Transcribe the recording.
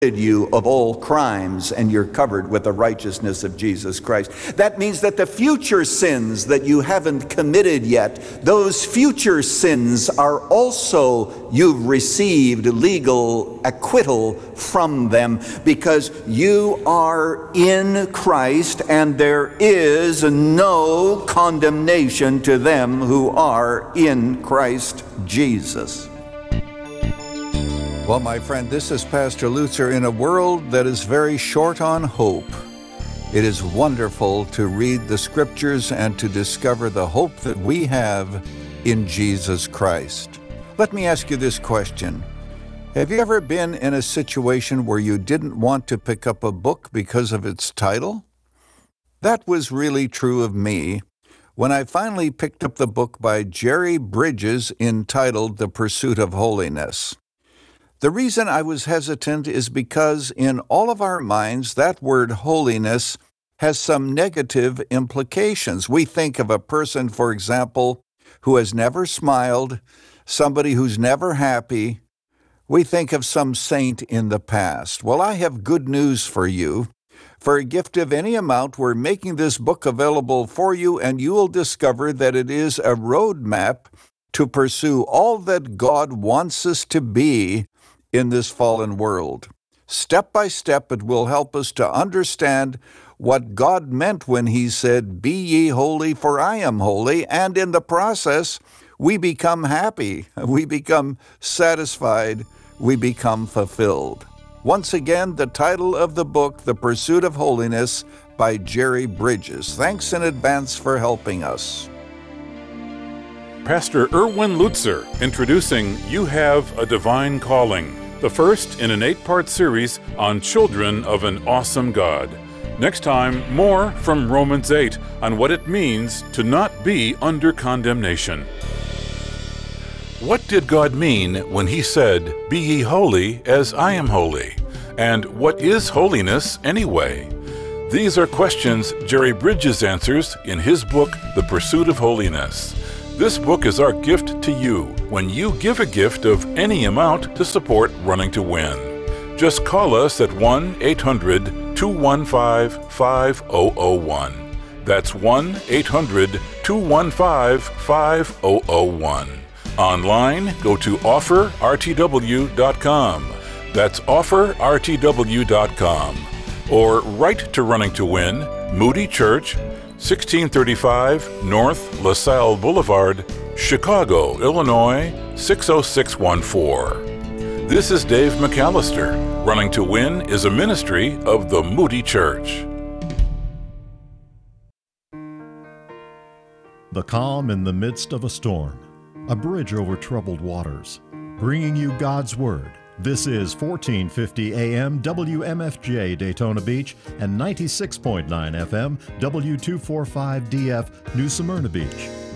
you of all crimes, and you're covered with the righteousness of Jesus Christ. That means that the future sins that you haven't committed yet, those future sins are also, you've received legal acquittal from them because you are in Christ, and there is no condemnation to them who are in Christ Jesus. Well, my friend, this is Pastor Lutzer in a world that is very short on hope. It is wonderful to read the Scriptures and to discover the hope that we have in Jesus Christ. Let me ask you this question. Have you ever been in a situation where you didn't want to pick up a book because of its title? That was really true of me when I finally picked up the book by Jerry Bridges entitled The Pursuit of Holiness. The reason I was hesitant is because in all of our minds, that word holiness has some negative implications. We think of a person, for example, who has never smiled, somebody who's never happy. We think of some saint in the past. Well, I have good news for you. For a gift of any amount, we're making this book available for you, and you will discover that it is a roadmap to pursue all that God wants us to be in this fallen world. Step by step, it will help us to understand what God meant when He said, "Be ye holy, for I am holy," and in the process, we become happy, we become satisfied, we become fulfilled. Once again, the title of the book, The Pursuit of Holiness, by Jerry Bridges. Thanks in advance for helping us. Pastor Erwin Lutzer introducing You Have a Divine Calling, the first in an 8-part series on children of an awesome God. Next time, more from Romans 8 on what it means to not be under condemnation. What did God mean when He said, "Be ye holy as I am holy"? And what is holiness anyway? These are questions Jerry Bridges answers in his book, The Pursuit of Holiness. This book is our gift to you when you give a gift of any amount to support Running to Win. Just call us at 1-800-215-5001. That's 1-800-215-5001. Online, go to offerrtw.com. That's offerrtw.com. Or write to Running to Win, Moody Church, 1635 North LaSalle Boulevard, Chicago, Illinois, 60614. This is Dave McAllister. Running to Win is a ministry of the Moody Church. The calm in the midst of a storm, a bridge over troubled waters, bringing you God's Word. This is 1450 AM WMFJ Daytona Beach and 96.9 FM W245DF New Smyrna Beach.